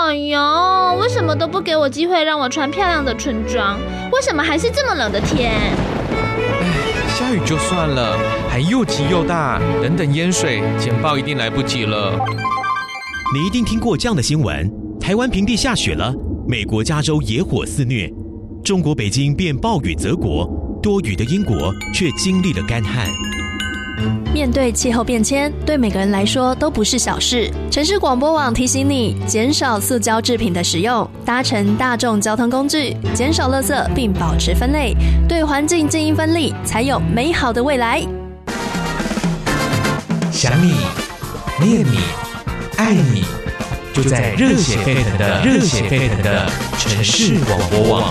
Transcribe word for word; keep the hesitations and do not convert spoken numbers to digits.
哎呦，为什么都不给我机会让我穿漂亮的春装？为什么还是这么冷的天？ 哎，下雨就算了，还又急又大，等等淹水，简报一定来不及了。 你一定听过这样的新闻：台湾平地下雪了，美国加州野火肆虐，中国北京变暴雨泽国，多雨的英国却经历了干旱。 面对气候变迁，对每个人来说都不是小事。城市广播网提醒你，减少塑胶制品的使用，搭乘大众交通工具，减少垃圾并保持分类，对环境尽一分力，才有美好的未来。 想你，念你，爱你，就在热血沸腾的热血沸腾的城市广播网。